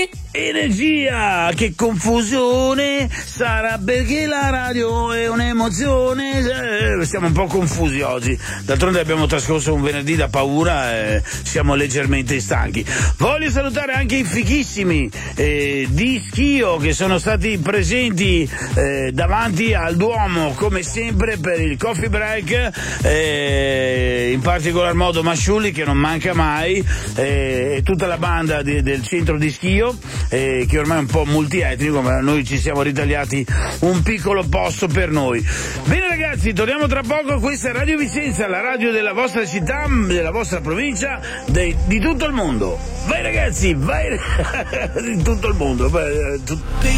Energia, che confusione, sarà perché la radio è un'emozione, siamo un po' confusi oggi, d'altronde abbiamo trascorso un venerdì da paura e siamo leggermente stanchi. Voglio salutare anche i fichissimi di Schio che sono stati presenti davanti al Duomo come sempre per il coffee break, in particolar modo Masciulli che non manca mai, e tutta la banda del centro di Schio, che ormai è un po' multietnico, ma noi ci siamo ritagliati un piccolo posto per noi. Bene ragazzi, torniamo tra poco. Questa è Radio Vicenza, la radio della vostra città, della vostra provincia, di tutto il mondo. Vai ragazzi, vai di tutto il mondo.